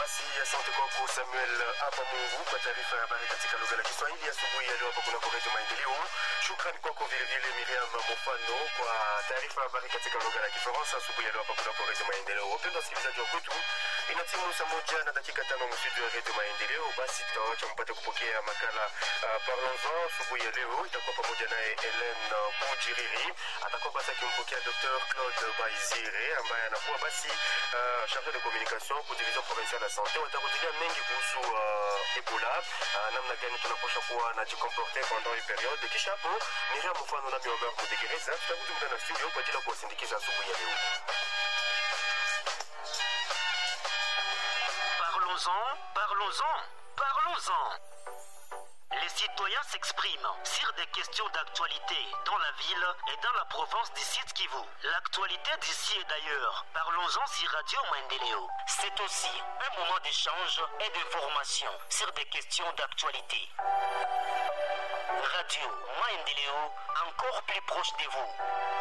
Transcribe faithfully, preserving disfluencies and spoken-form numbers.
Basi asante kwako Samuel hapa Mungu kwa taarifa ya habari katika lugha ya Kiswahili asubuhi ya leo hapa kuna Redio Maendeleo. Shukrani kwako vile vile Miriam Mofano kwa taarifa ya habari katika lugha ya Kifaransa asubuhi ya leo hapa kuna Redio Maendeleo. Wapendwa wasikilizaji wa kwetu, inatimu saa moja na dakika tano mstudio ya Redio Maendeleo. Basi tutawaacha mpate kupokea makala uh, Parlons-en asubuhi ya leo. Itakuwa pamoja naye Hélène Bujiriri. Atakuwa basi akimpokea Docteur Claude Baizire ambaye anakuwa basi uh, chargé de communication pour division provinciale de la santé. Watakujulia mengi kuhusu uh, Ebola, uh, namna gani tunapaswa kuwa na jikomporte pendant hii periode. Kisha hapo Miriam Mfano na Omer Mudegereza tutarudi muda na studio kwa ajili ya kuwasindikiza asubuhi ya leo. Parlons-en, parlons-en, parlons-en. Les citoyens s'expriment sur des questions d'actualité dans la ville et dans la province du Sud Kivu. L'actualité d'ici et d'ailleurs, parlons-en sur Radio Maendeleo. C'est aussi un moment d'échange et de formation sur des questions d'actualité. Radio Maendeleo, encore plus proche de vous.